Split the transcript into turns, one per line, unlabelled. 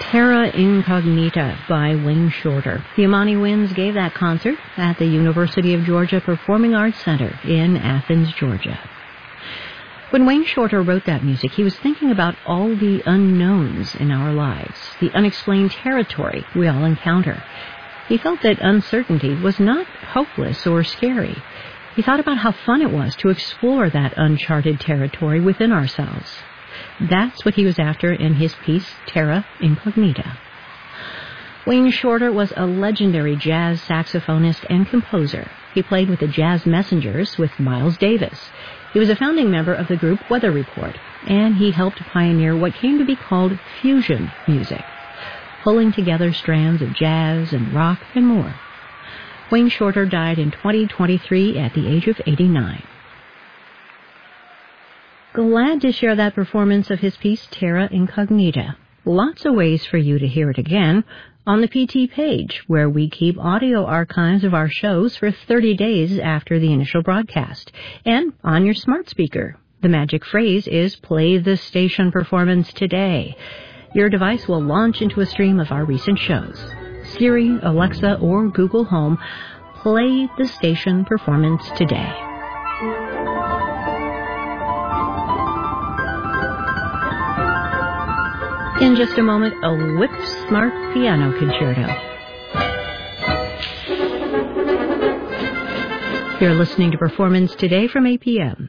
Terra Incognita by Wayne Shorter. The Amani Winds gave that concert at the University of Georgia Performing Arts Center in Athens, Georgia. When Wayne Shorter wrote that music, he was thinking about all the unknowns in our lives, the unexplained territory we all encounter. He felt that uncertainty was not hopeless or scary. He thought about how fun it was to explore that uncharted territory within ourselves. That's what he was after in his piece, Terra Incognita. Wayne Shorter was a legendary jazz saxophonist and composer. He played with the Jazz Messengers with Miles Davis. He was a founding member of the group Weather Report, and he helped pioneer what came to be called fusion music, pulling together strands of jazz and rock and more. Wayne Shorter died in 2023 at the age of 89. Glad to share that performance of his piece, Terra Incognita. Lots of ways for you to hear it again on the PT page, where we keep audio archives of our shows for 30 days after the initial broadcast, and on your smart speaker. The magic phrase is play the station performance today. Your device will launch into a stream of our recent shows. Siri, Alexa, or Google Home, play the station performance today. In just a moment, a whip-smart piano concerto. You're listening to Performance Today from APM.